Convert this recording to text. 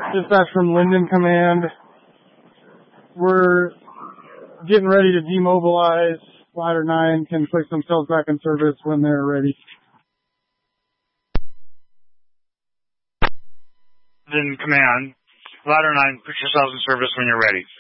Dispatch from Linden Command. We're getting ready to demobilize. Ladder 9 can place themselves back in service when they're ready. Linden Command. Ladder 9, put yourselves in service when you're ready.